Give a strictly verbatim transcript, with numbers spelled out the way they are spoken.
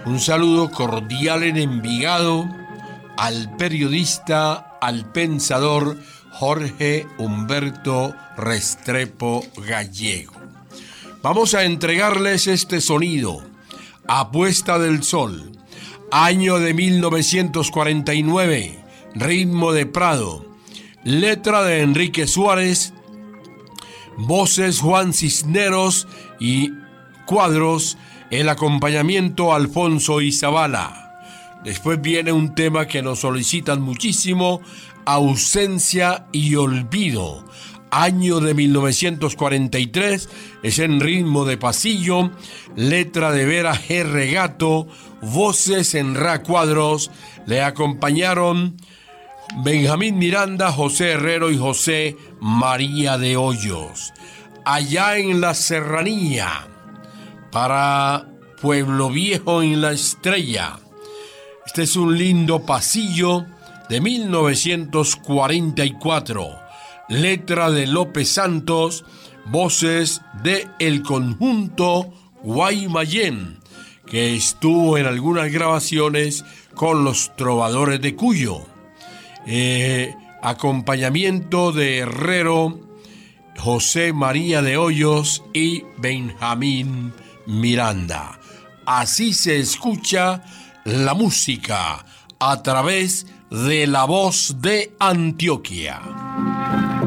Un saludo cordial en Envigado al periodista, al pensador Jorge Humberto Restrepo Gallego. Vamos a entregarles este sonido, Apuesta del Sol, año de mil novecientos cuarenta y nueve, ritmo de Prado, letra de Enrique Suárez, voces Juan Cisneros y cuadros, el acompañamiento Alfonso Izabala. Después viene un tema que nos solicitan muchísimo, Ausencia y Olvido, año de mil novecientos cuarenta y tres, es en ritmo de pasillo, letra de Vera G. Regato, voces en Ra Cuadros, le acompañaron Benjamín Miranda, José Herrero y José María de Hoyos. Allá en la Serranía, para Pueblo Viejo en la Estrella. Este es un lindo pasillo de mil novecientos cuarenta y cuatro. Letra de López Santos, voces de el conjunto Guaymallén, que estuvo en algunas grabaciones con los Trovadores de Cuyo. Eh, acompañamiento de Herrero, José María de Hoyos y Benjamín Miranda. Así se escucha la música a través de La Voz de Antioquia.